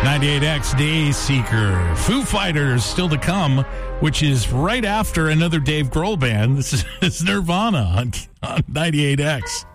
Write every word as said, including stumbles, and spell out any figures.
ninety-eight X Dayseeker. Foo Fighters still to come, which is right after another Dave Grohl band. This is Nirvana on, on ninety-eight X.